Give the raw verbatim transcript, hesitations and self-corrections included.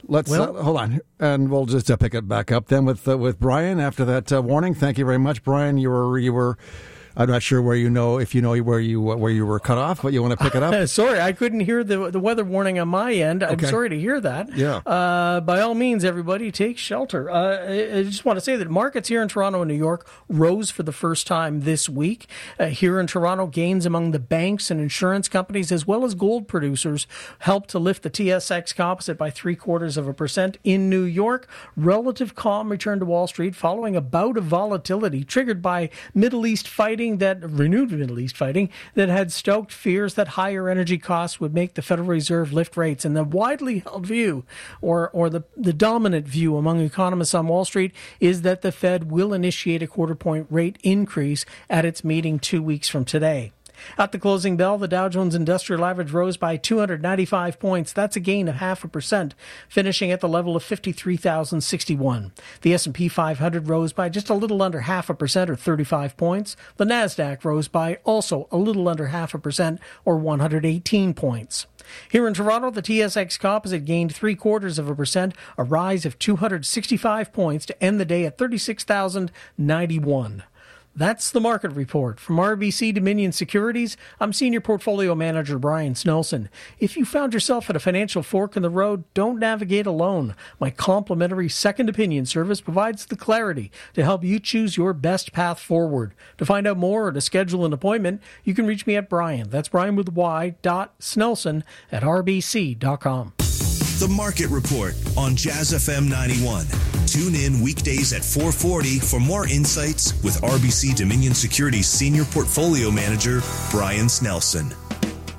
Let's Well, uh, hold on, and we'll just uh, pick it back up then with uh, with Brian after that uh, warning. Thank you very much, Brian. You were you were. I'm not sure where you know if you know where you where you were cut off, but you want to pick it up. Sorry, I couldn't hear the the weather warning on my end. I'm Okay. sorry to hear that. Yeah. Uh, by all means, everybody take shelter. Uh, I, I just want to say that markets here in Toronto and New York rose for the first time this week. Uh, here in Toronto, gains among the banks and insurance companies as well as gold producers helped to lift the T S X Composite by three quarters of a percent. In New York, relative calm returned to Wall Street following a bout of volatility triggered by Middle East fighting. That renewed Middle East fighting that had stoked fears that higher energy costs would make the Federal Reserve lift rates. And the widely held view, or or the, the dominant view among economists on Wall Street, is that the Fed will initiate a quarter point rate increase at its meeting two weeks from today. At the closing bell, the Dow Jones Industrial Average rose by two hundred ninety-five points. That's a gain of half a percent, finishing at the level of fifty-three thousand sixty-one. The S and P five hundred rose by just a little under half a percent, or thirty-five points. The Nasdaq rose by also a little under half a percent, or one hundred eighteen points. Here in Toronto, the T S X Composite gained three quarters of a percent, a rise of two hundred sixty-five points to end the day at thirty-six thousand ninety-one. That's the market report. From R B C Dominion Securities, I'm Senior Portfolio Manager Brian Snelson. If you found yourself at a financial fork in the road, don't navigate alone. My complimentary second opinion service provides the clarity to help you choose your best path forward. To find out more or to schedule an appointment, you can reach me at Brian. That's Brian with Y dot Snelson at R B C dot com. The Market Report on Jazz F M ninety-one. Tune in weekdays at four forty for more insights with R B C Dominion Securities Senior Portfolio Manager Brian Snelson.